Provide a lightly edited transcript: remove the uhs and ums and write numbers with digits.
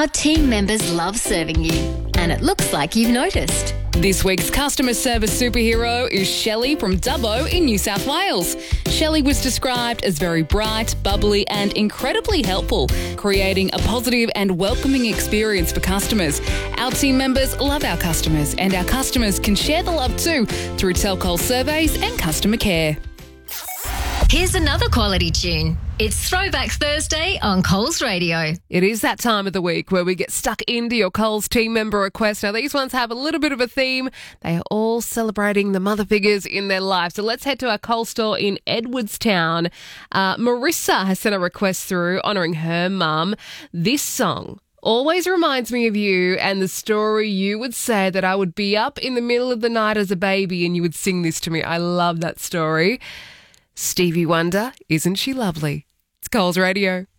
Our team members love serving you, and it looks like you've noticed. This week's customer service superhero is Shelley from Dubbo in New South Wales. Shelley was described as very bright, bubbly and incredibly helpful, creating a positive and welcoming experience for customers. Our team members love our customers, and our customers can share the love too through Tell Coles surveys and customer care. Here's another quality tune. It's Throwback Thursday on Coles Radio. It is that time of the week where we get stuck into your Coles team member requests. Now, these ones have a little bit of a theme. They are all celebrating the mother figures in their life. So let's head to our Coles store in Edwardstown. Marissa has sent a request through honouring her mum. This song always reminds me of you and the story you would say that I would be up in the middle of the night as a baby and you would sing this to me. I love that story. Stevie Wonder, Isn't She Lovely? It's Coles Radio.